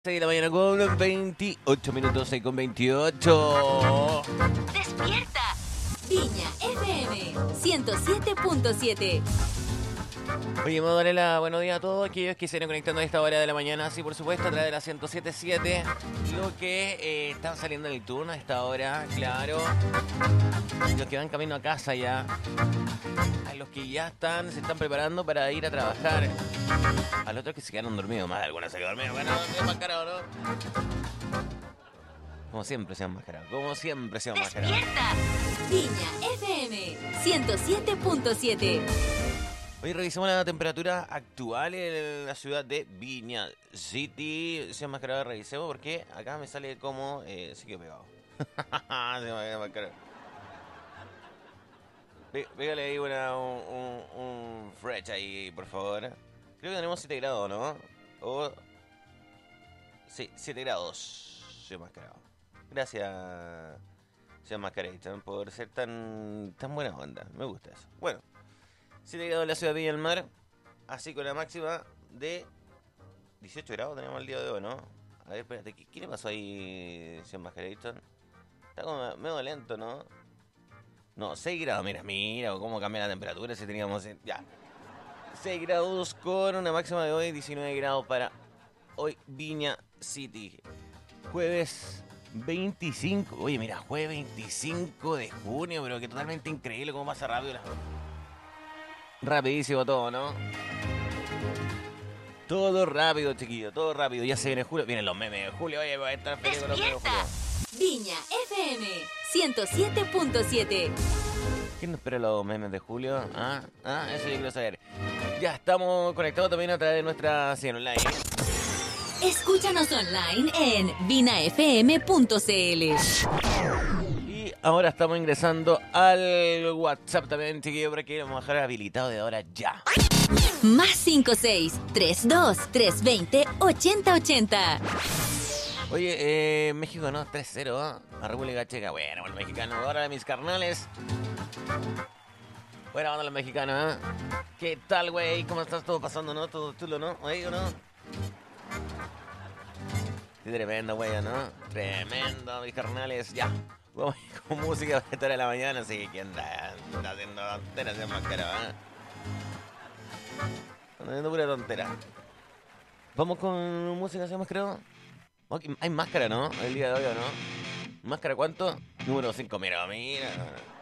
6 de la mañana con 28 minutos, 6 con 28. ¡Despierta! Viña FM 107.7. Oye, Morela, buenos días a todos aquellos que se están conectando a esta hora de la mañana. Sí, por supuesto, a través de la 107.7. Lo que están saliendo en el turno a esta hora, claro. Los que van camino a casa ya. A los que ya se están preparando para ir a trabajar. A los otros que se quedaron dormidos. Más de algunos se quedaron dormidos. Bueno, no mascarado, ¿no? Como siempre se han mascarado. Como siempre se han mascarado. ¡Despierta! Viña FM 107.7. Hoy revisamos la temperatura actual en la ciudad de Viña City. Se han mascarado, revisemos porque acá me sale como... se quedó pegado. Se me mascarado. Pégale ahí un fresh ahí, por favor. Creo que tenemos 7 grados, ¿no? Sí, 7 grados. Se mascarado. Gracias, señor Mascarado, por ser tan buena onda. Me gusta eso. Bueno. 7 grados en la ciudad de Viña del Mar. Así con la máxima de 18 grados tenemos el día de hoy, ¿no? A ver, espérate, ¿qué le pasó ahí, señor Mascaradito? Está como medio lento, ¿no? No, 6 grados, mira cómo cambia la temperatura si teníamos... Ya. 6 grados con una máxima de hoy, 19 grados para hoy Viña City. Jueves 25, oye mira, jueves 25 de junio, pero que totalmente increíble cómo pasa rápido las... Rapidísimo todo, ¿no? Todo rápido, chiquillo, todo rápido. Ya se viene julio. Vienen los memes de julio. Oye, voy a estar feliz con los memes de julio. Viña FM 107.7. ¿Quién nos espera los memes de julio? Eso yo quiero saber. Ya estamos conectados también a través de nuestra señal online. Escúchanos online en vinafm.cl. Ahora estamos ingresando al WhatsApp también, chiquillo, por aquí lo vamos a dejar habilitado de ahora ya. Más 56-32-320-8080. Oye, México, ¿no? 3-0, a República Checa. Bueno, el mexicano, ahora de mis carnales. Buena onda los mexicanos, ¿eh? ¿Qué tal, güey? ¿Cómo estás? ¿Todo pasando, no? ¿Todo chulo, no? ¿Oye, no? Sí, tremendo, güey, ¿no? Tremendo, mis carnales, ya. Vamos con música a esta hora de la mañana, así que ¿quién anda haciendo tonteras de máscara, ¿eh? Anda haciendo pura tontera. Vamos con música, ¿hacemos creo? Hay máscara, ¿no? El día de hoy, ¿no? ¿Máscara cuánto? Número 5, mira.